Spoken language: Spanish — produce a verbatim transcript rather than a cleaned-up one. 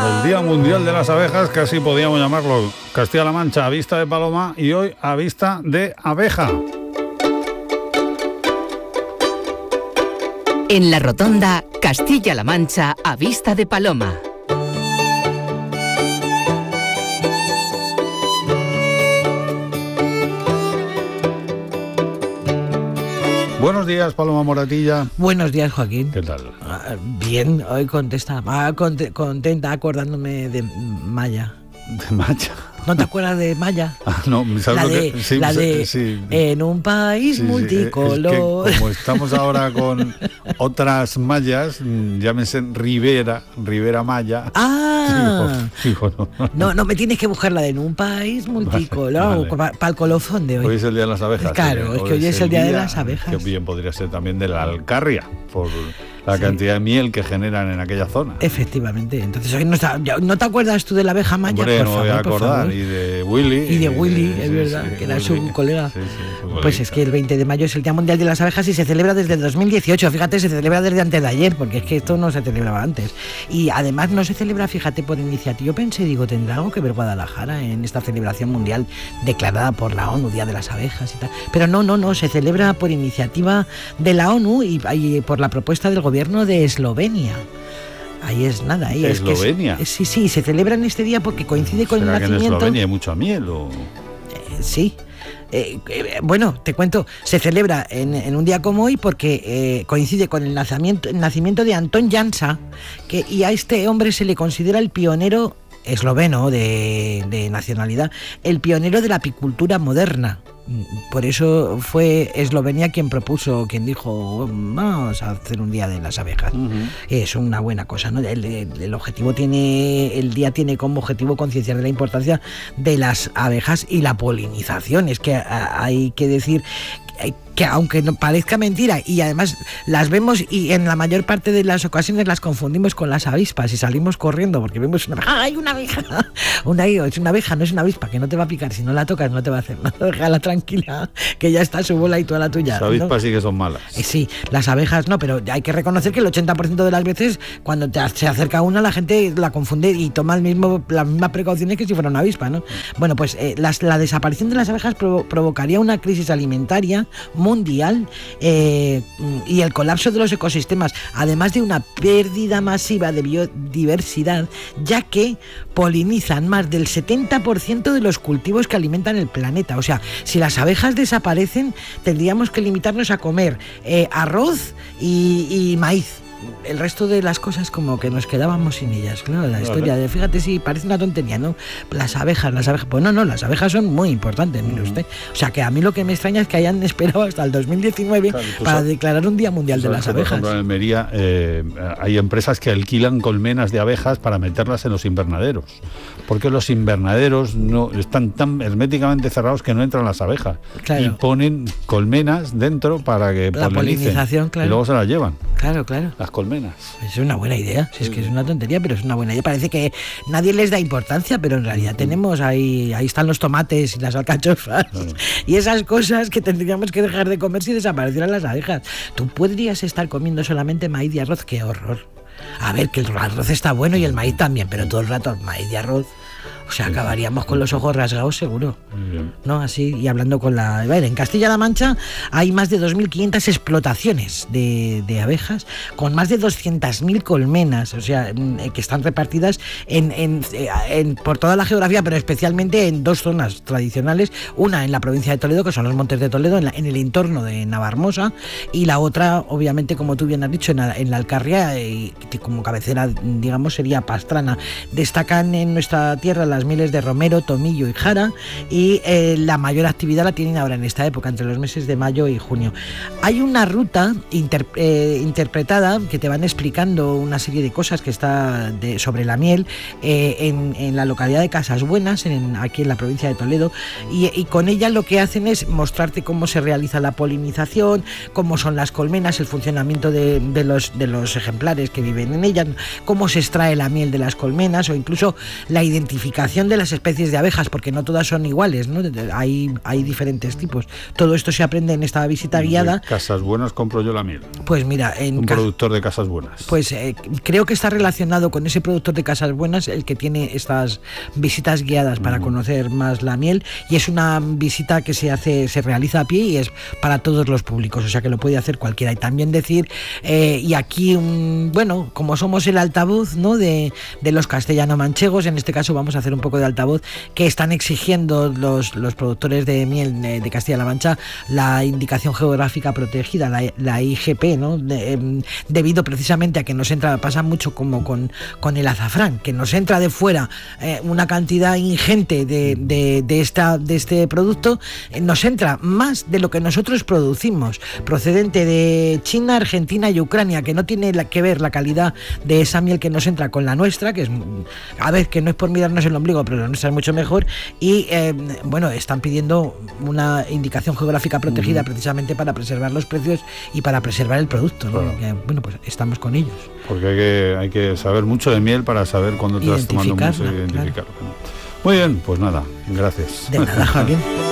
El Día Mundial de las Abejas, casi podíamos llamarlo Castilla-La Mancha a vista de paloma y hoy a vista de abeja. En la Rotonda, Castilla-La Mancha a vista de paloma. Buenos días, Paloma Moratilla. Buenos días, Joaquín. ¿Qué tal? Ah, bien, hoy contesta, ah, cont- contenta acordándome de Maya. ¿De Maya? ¿No te acuerdas de Maya? Ah, no, ¿sabes la lo de, que...? Sí, la de sí. En un país Sí, sí, multicolor. es que como estamos ahora con otras mayas, llámense Rivera, Rivera Maya. Ah, sí, hijo, hijo, no. no, no me tienes que buscar la de En un país multicolor, Vale, vale. para el colofón de hoy. Hoy es el Día de las Abejas. Claro, es que hoy es el Día de las Abejas. Que bien podría ser también de la alcarria, por la sí. cantidad de miel que generan en aquella zona. Efectivamente. Entonces, hoy no, está, ¿no te acuerdas tú de la abeja Maya? Hombre, por no favor, voy a por acordar. favor. Y de Willy. Y de Willy, y, es sí, verdad, sí, que era Willy. su colega. Sí, sí, su pues es que el veinte de mayo es el Día Mundial de las Abejas y se celebra desde el dos mil dieciocho. Fíjate, se celebra desde antes de ayer, porque es que esto no se celebraba antes. Y además no se celebra, fíjate, por iniciativa. Yo pensé, digo, ¿tendrá algo que ver Guadalajara en esta celebración mundial declarada por la ONU, Día de las Abejas y tal? Pero no, no, no, se celebra por iniciativa de la ONU y, y por la propuesta del gobierno de Eslovenia. Ahí es nada. Ahí ¿Eslovenia? Es que es, sí, sí, se celebra en este día porque coincide con el ¿Será nacimiento... que en Eslovenia hay mucha miel o...? Eh, sí. Eh, eh, bueno, te cuento, se celebra en, en un día como hoy porque eh, coincide con el nacimiento, el nacimiento de Anton Jansa, que, y a este hombre se le considera el pionero esloveno de, de nacionalidad, el pionero de la apicultura moderna. Por eso fue Eslovenia quien propuso, quien dijo, vamos a hacer un día de las abejas. Uh-huh. Es una buena cosa, ¿no? El, el, el objetivo tiene, el día tiene como objetivo concienciar de la importancia de las abejas y la polinización. Es que a, hay que decir que aunque no parezca mentira, y además las vemos y en la mayor parte de las ocasiones las confundimos con las avispas y salimos corriendo porque vemos una abeja. ¡Ay, una abeja! Una, es una abeja, no es una avispa, que no te va a picar, si no la tocas no te va a hacer nada, déjala tranquila, que ya está su bola y toda la tuya. Las avispas, ¿no? Sí que son malas. Eh, sí, las abejas no, pero hay que reconocer que el ochenta por ciento de las veces cuando te, se acerca una la gente la confunde y toma el mismo, las mismas precauciones que si fuera una avispa, ¿no? Bueno, pues eh, las, la desaparición de las abejas provo- provocaría una crisis alimentaria mundial eh, y el colapso de los ecosistemas, además de una pérdida masiva de biodiversidad, ya que polinizan más del setenta por ciento de los cultivos que alimentan el planeta. O sea, si las abejas desaparecen, tendríamos que limitarnos a comer eh, arroz y, y maíz. El resto de las cosas como que nos quedábamos sin ellas, claro, la historia de, fíjate, sí, parece una tontería, ¿no? Las abejas, las abejas, pues no, no, las abejas son muy importantes, mire usted. O sea, que a mí lo que me extraña es que hayan esperado hasta el dos mil diecinueve claro, para sabes, declarar un Día Mundial de las que, Abejas. Por ejemplo, en Almería eh, hay empresas que alquilan colmenas de abejas para meterlas en los invernaderos, porque los invernaderos no están tan herméticamente cerrados que no entran las abejas. Claro. Y ponen colmenas dentro para que la polinización, claro. Y luego se las llevan. Claro, claro. Las colmenas. Es una buena idea, si es que es una tontería, pero es una buena idea. Parece que nadie les da importancia, pero en realidad tenemos ahí, ahí están los tomates y las alcachofas claro. y esas cosas que tendríamos que dejar de comer si desaparecieran las abejas. Tú podrías estar comiendo solamente maíz y arroz, qué horror. A ver, que el arroz está bueno y el maíz también, pero todo el rato maíz y arroz. O sea, acabaríamos con los ojos rasgados seguro. ¿No? Así, y hablando con la... A ver, en Castilla-La Mancha hay más de dos mil quinientas explotaciones de, de abejas, con más de doscientas mil colmenas, o sea, que están repartidas en, en, en, por toda la geografía, pero especialmente en dos zonas tradicionales. Una en la provincia de Toledo, que son los Montes de Toledo, en, la, en el entorno de Navarmosa, y la otra, obviamente, como tú bien has dicho, en la, en la Alcarria, y como cabecera, digamos, sería Pastrana. Destacan en nuestra tierra las mieles de romero, tomillo y jara, y eh, la mayor actividad la tienen ahora en esta época, entre los meses de mayo y junio. Hay una ruta inter, eh, interpretada que te van explicando una serie de cosas que está de, sobre la miel eh, en, en la localidad de Casas Buenas, en, aquí en la provincia de Toledo, y, y con ella lo que hacen es mostrarte cómo se realiza la polinización, cómo son las colmenas, el funcionamiento de, de, los, de los ejemplares que viven en ellas, cómo se extrae la miel de las colmenas o incluso la identificación indicación de las especies de abejas, porque no todas son iguales, ¿no? Hay, hay diferentes tipos. Todo esto se aprende en esta visita guiada. De Casas Buenas compro yo la miel. Pues mira, en un productor de Casas Buenas. Pues eh, creo que está relacionado con ese productor de Casas Buenas el que tiene estas visitas guiadas para mm. conocer más la miel, y es una visita que se hace, se realiza a pie y es para todos los públicos, o sea que lo puede hacer cualquiera. Y también decir, eh, y aquí, um, bueno, como somos el altavoz, ¿no?, de, de los castellano-manchegos, en este caso vamos a hacer un poco de altavoz, que están exigiendo los, los productores de miel de, de Castilla-La Mancha la indicación geográfica protegida, la, la I G P, ¿no? De, eh, debido precisamente a que nos entra, pasa mucho como con, con el azafrán, que nos entra de fuera eh, una cantidad ingente de, de, de, esta, de este producto, eh, nos entra más de lo que nosotros producimos, procedente de China, Argentina y Ucrania, que no tiene la, que ver la calidad de esa miel que nos entra con la nuestra, que es, a ver, que no es por mirarnos el ombligo, pero la nuestra es mucho mejor, y eh, bueno, están pidiendo una indicación geográfica protegida uh-huh. precisamente para preservar los precios y para preservar el producto, ¿no? Claro. Que, bueno, pues estamos con ellos. Porque hay que, hay que saber mucho de miel para saber cuándo te estás tomando mucho y identificarlo. Claro. Muy bien, pues nada, gracias. De nada, Joaquín.